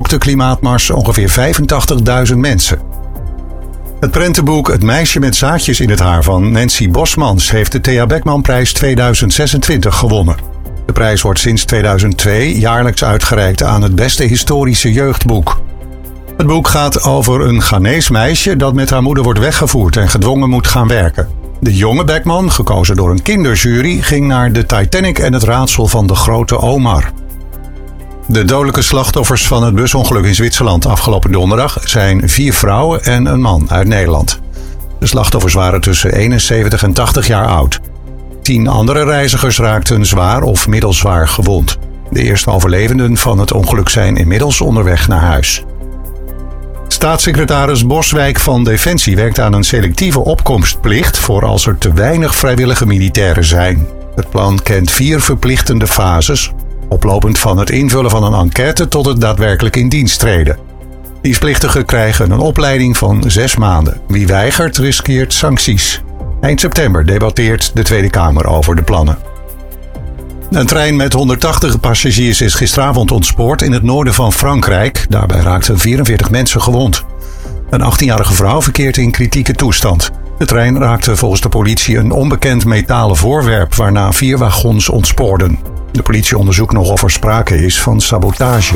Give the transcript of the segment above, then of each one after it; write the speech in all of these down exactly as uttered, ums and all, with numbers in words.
op de klimaatmars ongeveer vijfentachtigduizend mensen. Het prentenboek Het meisje met zaadjes in het haar van Nancy Bosmans heeft de Thea Beckman-prijs tweeduizend zesentwintig gewonnen. De prijs wordt sinds tweeduizend twee jaarlijks uitgereikt aan het beste historische jeugdboek. Het boek gaat over een Ghanees meisje dat met haar moeder wordt weggevoerd en gedwongen moet gaan werken. De jonge Beckman, gekozen door een kinderjury, ging naar de Titanic en het raadsel van de grote Omar. De dodelijke slachtoffers van het busongeluk in Zwitserland afgelopen donderdag zijn vier vrouwen en een man uit Nederland. De slachtoffers waren tussen eenenzeventig en tachtig jaar oud. Tien andere reizigers raakten zwaar of middelzwaar gewond. De eerste overlevenden van het ongeluk zijn inmiddels onderweg naar huis. Staatssecretaris Boswijk van Defensie werkt aan een selectieve opkomstplicht voor als er te weinig vrijwillige militairen zijn. Het plan kent vier verplichtende fases, oplopend van het invullen van een enquête tot het daadwerkelijk in dienst treden. Dienstplichtigen krijgen een opleiding van zes maanden. Wie weigert riskeert sancties. Eind september debatteert de Tweede Kamer over de plannen. Een trein met honderdtachtig passagiers is gisteravond ontspoord in het noorden van Frankrijk. Daarbij raakten vierenveertig mensen gewond. Een achttienjarige vrouw verkeert in kritieke toestand. De trein raakte volgens de politie een onbekend metalen voorwerp waarna vier wagons ontspoorden. De politie onderzoekt nog of er sprake is van sabotage.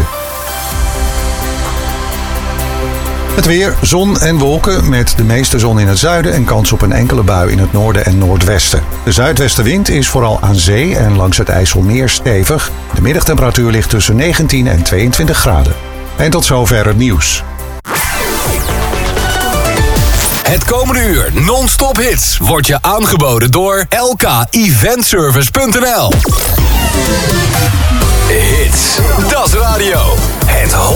Het weer, zon en wolken met de meeste zon in het zuiden en kans op een enkele bui in het noorden en noordwesten. De zuidwestenwind is vooral aan zee en langs het IJsselmeer stevig. De middagtemperatuur ligt tussen negentien en tweeëntwintig graden. En tot zover het nieuws. Het komende uur non-stop hits wordt je aangeboden door L K Eventservice punt n l. Hits, dat is radio. Het